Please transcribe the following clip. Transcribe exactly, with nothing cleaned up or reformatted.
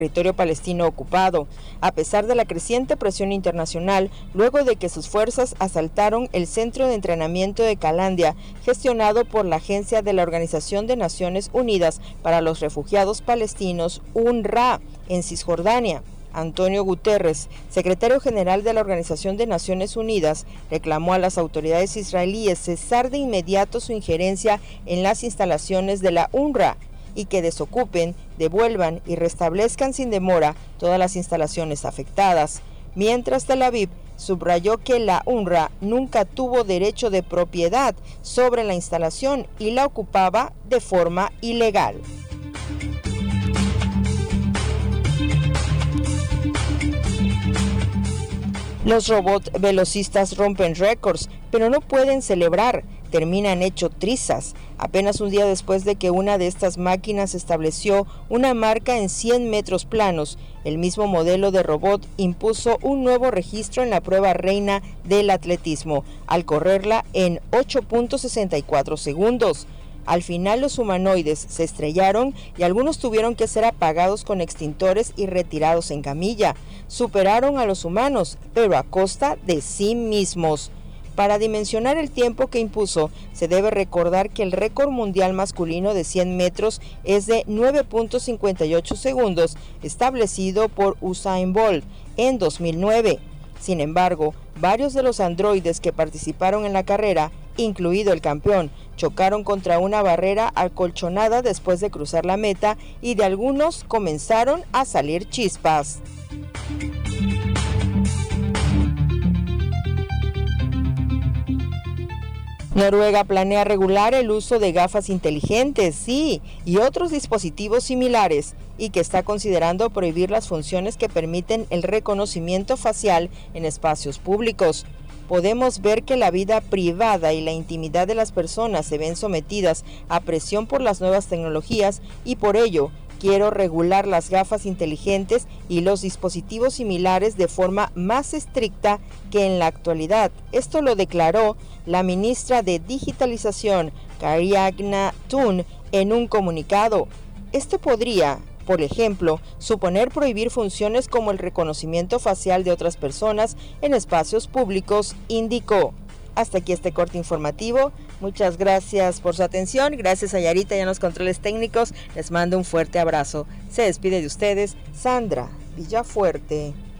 territorio palestino ocupado, a pesar de la creciente presión internacional, luego de que sus fuerzas asaltaron el centro de entrenamiento de Kalandia, gestionado por la Agencia de la Organización de Naciones Unidas para los Refugiados Palestinos, UNRWA, en Cisjordania. Antonio Guterres, secretario general de la Organización de Naciones Unidas, reclamó a las autoridades israelíes cesar de inmediato su injerencia en las instalaciones de la UNRWA y que desocupen, devuelvan y restablezcan sin demora todas las instalaciones afectadas. Mientras Tel Aviv subrayó que la UNRWA nunca tuvo derecho de propiedad sobre la instalación y la ocupaba de forma ilegal. Los robots velocistas rompen récords, pero no pueden celebrar, terminan hecho trizas. Apenas un día después de que una de estas máquinas estableció una marca en cien metros planos, el mismo modelo de robot impuso un nuevo registro en la prueba reina del atletismo, al correrla en ocho punto sesenta y cuatro segundos. Al final los humanoides se estrellaron y algunos tuvieron que ser apagados con extintores y retirados en camilla. Superaron a los humanos, pero a costa de sí mismos. Para dimensionar el tiempo que impuso, se debe recordar que el récord mundial masculino de cien metros es de nueve punto cincuenta y ocho segundos, establecido por Usain Bolt en dos mil nueve. Sin embargo, varios de los androides que participaron en la carrera, incluido el campeón, chocaron contra una barrera acolchonada después de cruzar la meta y de algunos comenzaron a salir chispas. Noruega planea regular el uso de gafas inteligentes, sí, y otros dispositivos similares, y que está considerando prohibir las funciones que permiten el reconocimiento facial en espacios públicos. Podemos ver que la vida privada y la intimidad de las personas se ven sometidas a presión por las nuevas tecnologías y por ello quiero regular las gafas inteligentes y los dispositivos similares de forma más estricta que en la actualidad. Esto lo declaró la ministra de Digitalización, Karianna Thun, en un comunicado. Esto podría, por ejemplo, suponer prohibir funciones como el reconocimiento facial de otras personas en espacios públicos, indicó. Hasta aquí este corte informativo. Muchas gracias por su atención. Gracias a Yarita y a los controles técnicos. Les mando un fuerte abrazo. Se despide de ustedes Sandra Villafuerte.